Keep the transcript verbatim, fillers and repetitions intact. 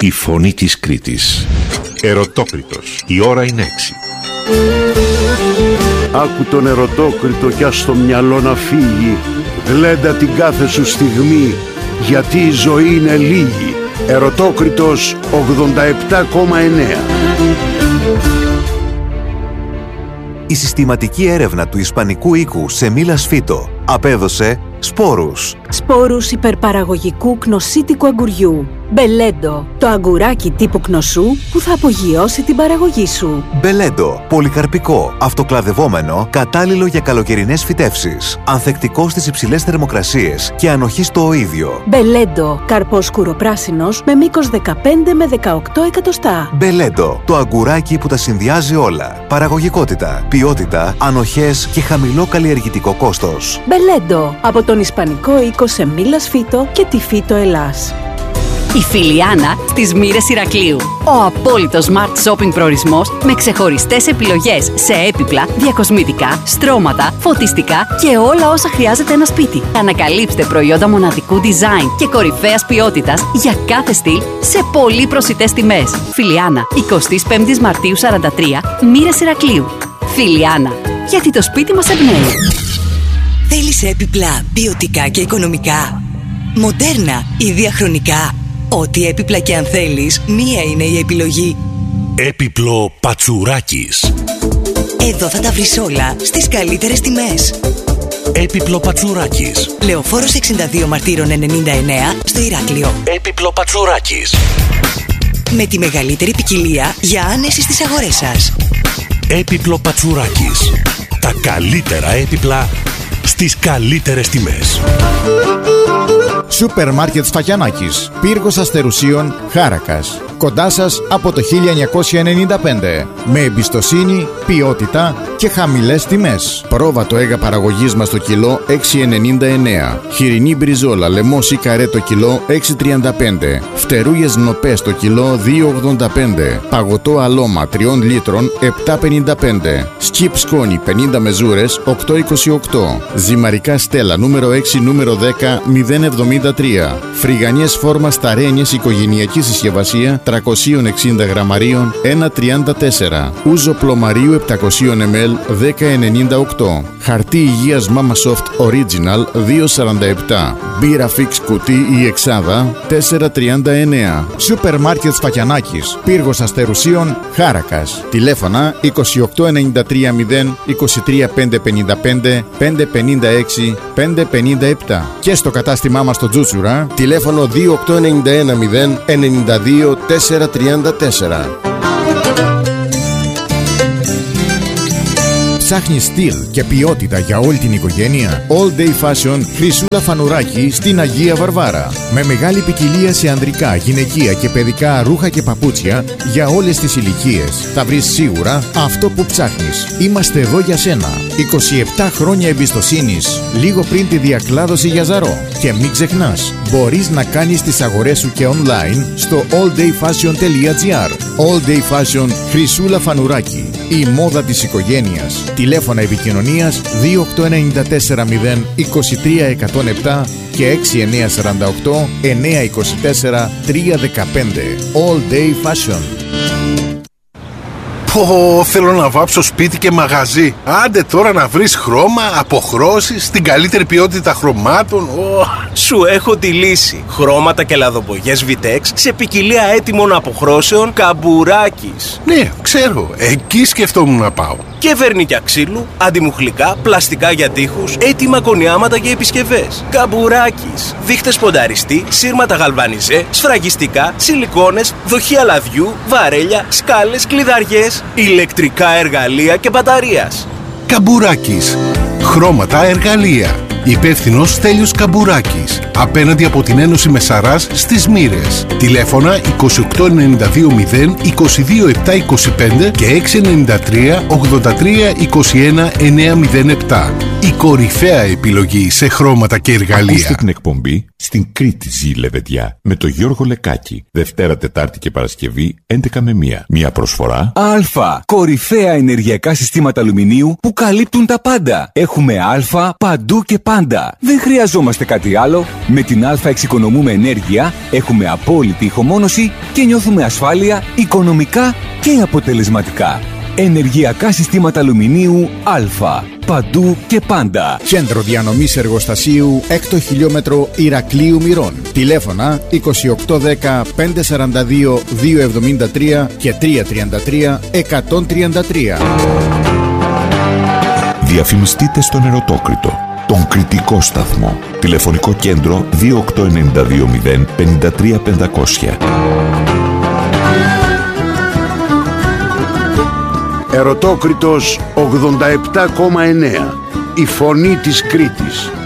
Η φωνή της Κρήτης. Ερωτόκριτος. Η ώρα είναι έξι. Άκου τον ερωτόκριτο κι ας το μυαλό να φύγει. Γλέντα την κάθε σου στιγμή, γιατί η ζωή είναι λίγη. Ερωτόκριτος ογδόντα επτά κόμμα εννέα. Η συστηματική έρευνα του ισπανικού οίκου Σεμίλας Φίτο απέδωσε σπόρους. Σπόρους υπερπαραγωγικού κνοσίτικου αγκουριού. Μπελέντο, το αγκουράκι τύπου κνοσού που θα απογειώσει την παραγωγή σου. Μπελέντο, πολυκαρπικό, αυτοκλαδευόμενο, κατάλληλο για καλοκαιρινές φυτεύσεις. Ανθεκτικό στις υψηλές θερμοκρασίες και ανοχή στο οΐδιο. Μπελέντο, καρπός σκουροπράσινος με μήκος δεκαπέντε με δεκαοκτώ εκατοστά. Μπελέντο, το αγκουράκι που τα συνδυάζει όλα. Παραγωγικότητα, ποιότητα, ανοχές και χαμηλό καλλιεργητικό κόστος. Μπελέντο, από τον ισπανικό οίκο Σεμίλας Φίτο και τη Φίτο Ελλάς. Η Φιλιάνα στις Μοίρες Ηρακλείου. Ο απόλυτος smart shopping προορισμός με ξεχωριστές επιλογές σε έπιπλα, διακοσμητικά, στρώματα, φωτιστικά και όλα όσα χρειάζεται ένα σπίτι. Ανακαλύψτε προϊόντα μοναδικού design και κορυφαίας ποιότητας για κάθε στυλ σε πολύ προσιτές τιμές. Φιλιάνα, εικοστή πέμπτη Μαρτίου σαράντα τρία, Μοίρες Ηρακλείου. Φιλιάνα, γιατί το σπίτι μας εμπνέει. Θέλεις έπιπλα ποιοτικά και οικονομικά, μοντέρνα ή διαχρονικά? Ό,τι έπιπλα και αν θέλεις, μία είναι η επιλογή. Έπιπλο Πατσουράκης. Εδώ θα τα βρεις όλα στις καλύτερες τιμές. Έπιπλο Πατσουράκης. Λεωφόρος εξήντα δύο Μαρτύρων ενενήντα εννέα στο Ηράκλειο. Έπιπλο Πατσουράκης. Με τη μεγαλύτερη ποικιλία για άνεση στις αγορές σας. Έπιπλο Πατσουράκης. Τα καλύτερα έπιπλα στις καλύτερες τιμές. Σούπερ Μάρκετ Σφακιανάκης, Πύργος Αστερουσίων, Χάρακας. Κοντά σας από το χίλια εννιακόσια ενενήντα πέντε. Με εμπιστοσύνη, ποιότητα και χαμηλές τιμές. Πρόβατο αίγα παραγωγής μας το κιλό έξι ενενήντα εννέα. Χοιρινή μπριζόλα λεμός ή καρέ το κιλό έξι τριάντα πέντε. Φτερούγες νοπές το κιλό δύο ογδόντα πέντε. Παγωτό αλώμα τριών λίτρων επτά πενήντα πέντε. Σκιπ σκόνη πενήντα μεζούρες οκτώ είκοσι οκτώ. Ζυμαρικά στέλα νούμερο έξι νούμερο δέκα μηδέν εβδομήντα τρία. Φρυγανιές φόρμα σταρένιες οικογενειακή συσκευασία τριακόσια εξήντα γραμμαρίων ένα τριάντα τέσσερα. Ούζο πλωμαρίου επτακόσια μιλιλίτρων δέκα ενενήντα οκτώ. Χαρτί υγείας Mama Soft Original δύο σαράντα επτά. Μπύρα Fix κουτί η εξάδα τέσσερα τριάντα εννέα. Σούπερ Μάρκετ Σφακιανάκης, Πύργος Αστερουσίων, Χάρακας. Τηλέφωνα είκοσι οκτώ ενενήντα τρία μηδέν είκοσι τρία πεντακόσια πενήντα πέντε πεντακόσια πενήντα έξι πεντακόσια πενήντα επτά. Και στο κατάστημά μας στο Τζούτσουρα, τηλέφωνο δύο οκτώ ενενήντα ένα μηδέν ενενήντα δύο τέσσερα τριάντα τέσσερα. Ψάχνει στυλ και ποιότητα για όλη την οικογένεια? All Day Fashion Χρυσούλα Φανουράκη στην Αγία Βαρβάρα. Με μεγάλη ποικιλία σε ανδρικά, γυναικεία και παιδικά ρούχα και παπούτσια για όλες τις ηλικίες. Θα βρεις σίγουρα αυτό που ψάχνεις. Είμαστε εδώ για σένα. είκοσι επτά χρόνια εμπιστοσύνης, λίγο πριν τη διακλάδωση για Ζαρό. Και μην ξεχνάς, μπορείς να κάνεις τις αγορές σου και online στο all day fashion τελεία gr. All Day Fashion Χρυσούλα Φανουράκη. Η μόδα της οικογένειας. Τηλέφωνα επικοινωνίας δύο οκτώ ενενήντα τέσσερα μηδέν είκοσι τρία εκατόν επτά και έξι εννέα σαράντα οκτώ εννέα είκοσι τέσσερα τρία δεκαπέντε. All Day Fashion. Πω, θέλω να βάψω σπίτι και μαγαζί. Άντε τώρα να βρεις χρώμα, αποχρώσεις, την καλύτερη ποιότητα χρωμάτων. Oh. Σου έχω τη λύση. Χρώματα και λαδοπογιές Vitex σε ποικιλία έτοιμων αποχρώσεων Καμπουράκης. Ναι, ξέρω. Εκεί σκεφτόμουν να πάω. Και βερνίκια ξύλου, αντιμουχλικά, πλαστικά για τοίχους, έτοιμα κονιάματα και επισκευές. Καμπουράκης. Δείχτες πονταριστή, σύρματα γαλβανιζέ, σφραγιστικά, σιλικόνες, δοχεία λαδιού, βαρέλια, σκάλες, κλειδαριές, ηλεκτρικά εργαλεία και μπαταρίας. Καμπουράκης. Χρώματα, εργαλεία. Υπεύθυνος Στέλιος Καμπουράκης. Απέναντι από την Ένωση Μεσαράς στις Μοίρες. Τηλέφωνα είκοσι οκτώ ενενήντα δύο μηδέν είκοσι δύο επτά είκοσι πέντε και έξι ενενήντα τρία ογδόντα τρία είκοσι ένα εννέα μηδέν επτά. Η κορυφαία επιλογή σε χρώματα και εργαλεία. Ακούστε την εκπομπή στην Κρήτη ζει η Λεβεντιά με το Γιώργο Λεκάκη. Δευτέρα, Τετάρτη και Παρασκευή έντεκα με μία. Μία προσφορά Α. Κορυφαία ενεργειακά συστήματα αλουμινίου που καλύπτουν τα πάντα. Έχουμε Α παντού και πάντα. Δεν χρειαζόμαστε κάτι άλλο. Με την Α εξοικονομούμε ενέργεια, έχουμε απόλυτη ηχομόνωση και νιώθουμε ασφάλεια οικονομικά και αποτελεσματικά. Ενεργειακά συστήματα αλουμινίου Α. Παντού και πάντα. Κέντρο διανομής εργοστασίου έκτο χιλιόμετρο Ηρακλείου Μυρών. Τηλέφωνα είκοσι οκτώ δέκα πεντακόσια σαράντα δύο διακόσια εβδομήντα τρία και τριακόσια τριάντα τρία εκατόν τριάντα τρία. Διαφημιστείτε στον Ερωτόκριτο, τον κριτικό σταθμό. Τηλεφωνικό κέντρο δύο οκτώ εννιά δύο μηδέν πέντε τρία πεντακόσια. Ερωτόκριτος ογδόντα επτά κόμμα εννέα. Η φωνή της Κρήτης.